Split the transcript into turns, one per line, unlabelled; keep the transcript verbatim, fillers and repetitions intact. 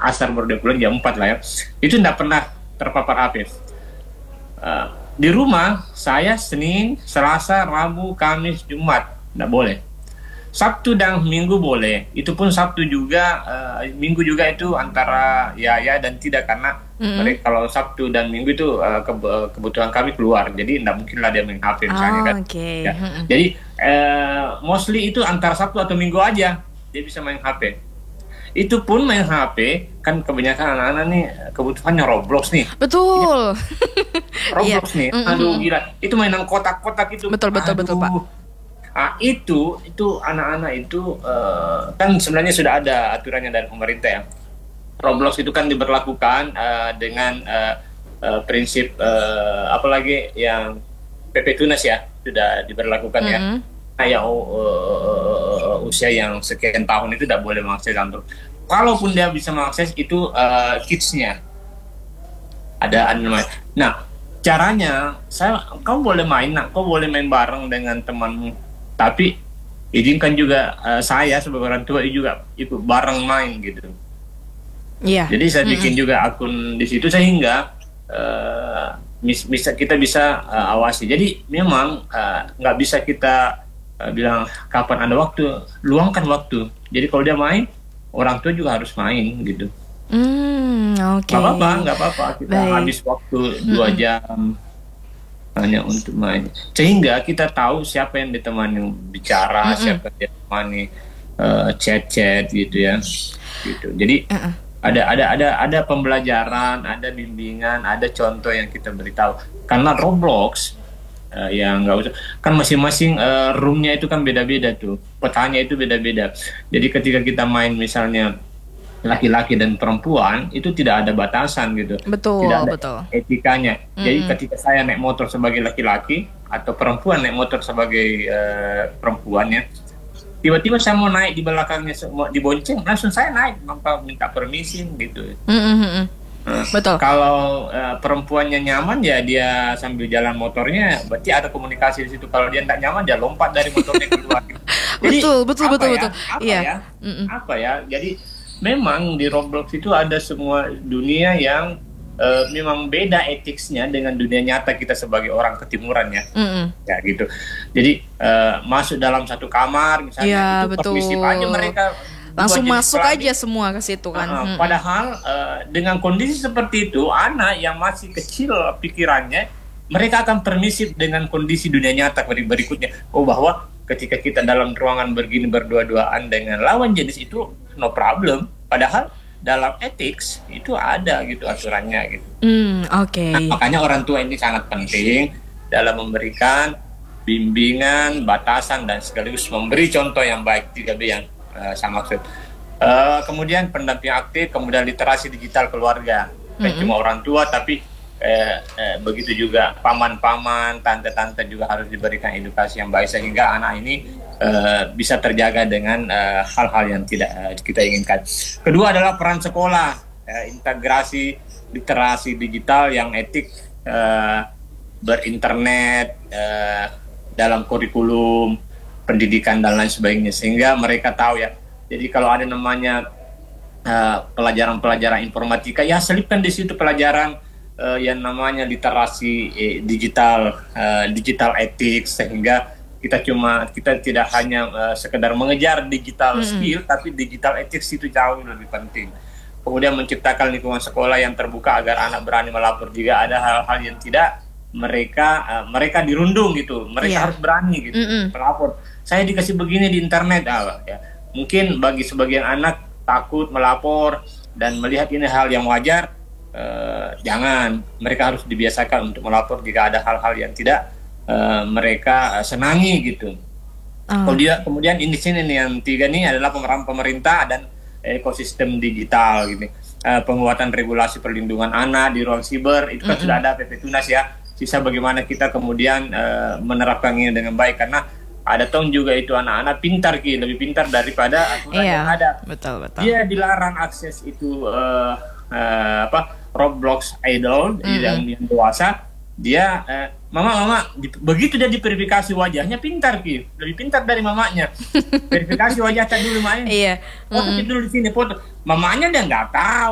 asar baru dia pulang jam empat lah ya. Itu tidak pernah terpapar H P. Uh, di rumah saya Senin, Selasa, Rabu, Kamis, Jumat tidak boleh. Sabtu dan Minggu boleh. Itu pun Sabtu juga, uh, Minggu juga itu antara ya ya dan tidak, karena mm-hmm. mereka kalau Sabtu dan Minggu itu uh, ke- kebutuhan kami keluar, jadi tidak mungkinlah dia main H P misalnya
Oh,
kan.
okay.
Ya.
Mm-hmm.
Jadi uh, mostly itu antara Sabtu atau Minggu aja dia bisa main H P. Itu pun main H P kan kebanyakan anak-anak nih kebutuhannya Roblox nih.
Betul.
Roblox nih,
Mm-mm.
aduh gila. Itu mainan kotak-kotak itu.
Betul betul
aduh.
betul Pak.
Ah, itu itu anak-anak itu uh, kan sebenarnya sudah ada aturannya dari pemerintah ya. Roblox itu kan diberlakukan uh, dengan uh, uh, prinsip uh, apalagi yang P P Tunas ya sudah diberlakukan mm-hmm. ya. Kayak uh, uh, usia yang sekian tahun itu tidak boleh mengakses Android. Kalaupun dia bisa mengakses itu uh, kids-nya ada namanya. Nah caranya saya, kamu boleh main, nak, kau boleh main bareng dengan temanmu. Tapi izinkan juga uh, saya sebagai orang tua juga ikut bareng main gitu.
Iya.
Jadi saya bikin
mm-hmm.
juga akun di situ sehingga uh, mis- bisa kita bisa uh, awasi. Jadi memang nggak uh, bisa kita uh, bilang kapan ada waktu, luangkan waktu. Jadi kalau dia main, orang tua juga harus main gitu.
Hmm, oke. Okay.
Gak apa-apa, nggak apa-apa. Kita
Baik.
habis waktu dua mm-hmm. jam. Hanya untuk main, sehingga kita tahu siapa yang ditemani bicara, mm-mm. siapa yang ditemani uh, chat-chat gitu ya, gitu. Jadi uh-uh. ada ada ada ada pembelajaran, ada bimbingan, ada contoh yang kita beritahu. Karena Roblox uh, yang nggak usah, kan masing-masing uh, roomnya itu kan beda-beda tuh, petanya itu beda-beda. Jadi ketika kita main misalnya laki-laki dan perempuan itu tidak ada batasan gitu,
betul,
tidak ada
betul.
etikanya. Mm-hmm. Jadi ketika saya naik motor sebagai laki-laki atau perempuan naik motor sebagai uh, perempuannya, tiba-tiba saya mau naik di belakangnya, mau dibonceng, langsung saya naik tanpa minta permisi gitu.
Mm-hmm.
Nah,
betul.
Kalau uh, perempuannya nyaman ya dia sambil jalan motornya, berarti ada komunikasi di situ. Kalau dia tidak nyaman dia lompat dari motornya keluar. Gitu. Jadi,
betul, betul, betul,
ya?
betul.
Apa
iya.
ya? Apa ya? Jadi memang di Roblox itu ada semua dunia yang uh, memang beda etiknya dengan dunia nyata kita sebagai orang ketimuran ya, mm-hmm. ya gitu. Jadi uh, masuk dalam satu kamar misalnya,
ya,
itu
betul.
permisif aja mereka
langsung masuk
pelani.
Aja semua ke situ kan.
Uh,
mm-hmm.
Padahal uh, dengan kondisi seperti itu anak yang masih kecil pikirannya, mereka akan permisif dengan kondisi dunia nyata berikutnya. Oh bahwa ketika kita dalam ruangan begini berdua-duaan dengan lawan jenis itu no problem. Padahal dalam ethics itu ada gitu aturannya gitu.
Mm, Oke. Okay.
Nah, makanya orang tua ini sangat penting dalam memberikan bimbingan, batasan dan sekaligus memberi contoh yang baik. Tiga B yang uh, saya maksud. Uh, kemudian pendamping aktif, kemudian literasi digital keluarga. Bukan mm-hmm. cuma orang tua tapi eh, eh, begitu juga paman-paman, tante-tante juga harus diberikan edukasi yang baik sehingga anak ini Uh, bisa terjaga dengan uh, hal-hal yang tidak uh, kita inginkan. Kedua adalah peran sekolah, uh, integrasi literasi digital yang etik, uh, berinternet uh, dalam kurikulum pendidikan dan lain sebagainya, sehingga mereka tahu ya. Jadi kalau ada namanya uh, pelajaran-pelajaran informatika, ya selipkan di situ pelajaran uh, yang namanya literasi eh, digital, uh, digital etik, sehingga kita cuma kita tidak hanya uh, sekedar mengejar digital mm-hmm. skill, tapi digital ethics itu jauh lebih penting. Kemudian menciptakan lingkungan sekolah yang terbuka agar anak berani melapor jika ada hal-hal yang tidak mereka uh, mereka dirundung gitu, mereka yeah. harus berani gitu mm-hmm. melapor. Saya dikasih begini di internet, ah, ya. Mungkin bagi sebagian anak takut melapor dan melihat ini hal yang wajar, uh, jangan. Mereka harus dibiasakan untuk melapor jika ada hal-hal yang tidak Uh, mereka senangi gitu. Oh. Kemudian, kemudian ini sini nih yang tiga nih adalah pemeran pemerintah dan ekosistem digital gitu. Uh, penguatan regulasi perlindungan anak di ruang siber itu kan mm-hmm. sudah ada P P Tunas ya. Sisa bagaimana kita kemudian uh, menerapkannya dengan baik, karena ada tong juga itu anak-anak pintar ki, lebih pintar daripada aturan
yeah,
yang ada.
Betul betul.
Dia dilarang akses itu uh, uh, apa Roblox Idol mm-hmm. yang, yang dewasa. Dia uh, mama mama di, begitu dia diverifikasi wajahnya pintar ki, lebih pintar dari mamanya. Verifikasi wajah tadi dulu main.
Iya.
Foto mm-hmm. dulu di sini foto. Mamanya dia nggak tahu.